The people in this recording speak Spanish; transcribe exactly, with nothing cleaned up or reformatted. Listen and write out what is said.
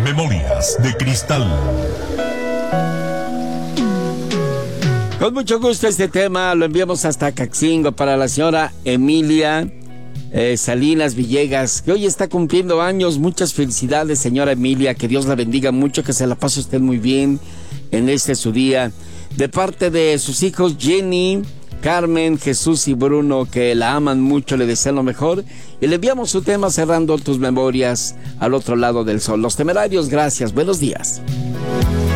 Memorias de Cristal. Con mucho gusto este tema lo enviamos hasta Caxingo para la señora Emilia eh, Salinas Villegas, que hoy está cumpliendo años. Muchas felicidades, señora Emilia, que Dios la bendiga mucho, que se la pase usted muy bien en este su día. De parte de sus hijos Jenny, Carmen, Jesús y Bruno, que la aman mucho, le desean lo mejor, y le enviamos su tema cerrando tus memorias al otro lado del sol. Los Temerarios, gracias, buenos días.